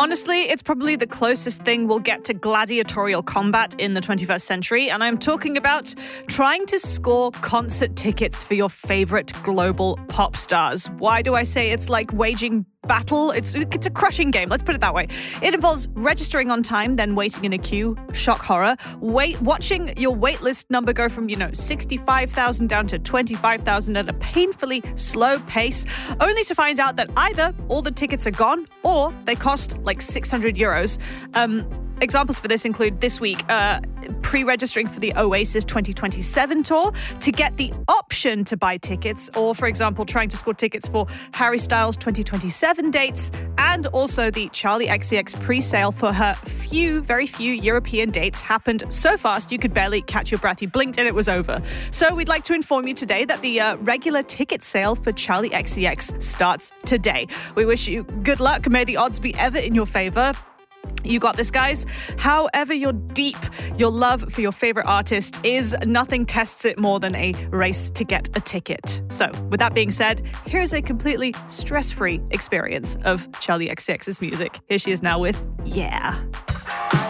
Honestly, it's probably the closest thing we'll get to gladiatorial combat in the 21st century, and I'm talking about trying to score concert tickets for your favorite global pop stars. Why do I say it's like waging battle? It's a crushing game, let's put it that way. It involves registering on time, then waiting in a queue, shock horror, watching your waitlist number go from, 65,000 down to 25,000 at a painfully slow pace, only to find out that either all the tickets are gone or they cost like 600 euros. Examples for this include this week, pre-registering for the Oasis 2027 tour to get the option to buy tickets, or, for example, trying to score tickets for Harry Styles' 2027 dates, and also the Charli XCX pre-sale for her very few European dates happened so fast you could barely catch your breath. You blinked and it was over. So we'd like to inform you today that the regular ticket sale for Charli XCX starts today. We wish you good luck. May the odds be ever in your favor. You got this, guys. However deep your love for your favorite artist is, nothing tests it more than a race to get a ticket. So, with that being said, here's a completely stress-free experience of Charli XCX's music. Here she is now with Yeah.